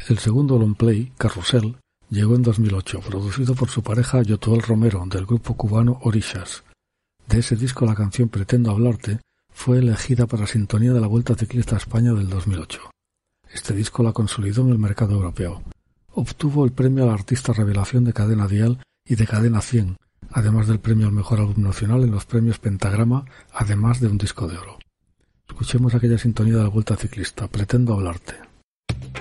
El segundo long play, Carrusel, llegó en 2008, producido por su pareja Yotuel Romero, del grupo cubano Orishas. De ese disco la canción Pretendo Hablarte fue elegida para sintonía de la Vuelta Ciclista a España del 2008. Este disco la consolidó en el mercado europeo. Obtuvo el premio al Artista Revelación de Cadena Dial y de Cadena 100, además del premio al Mejor Álbum Nacional en los premios Pentagrama, además de un disco de oro. Escuchemos aquella sintonía de la Vuelta Ciclista, Pretendo Hablarte.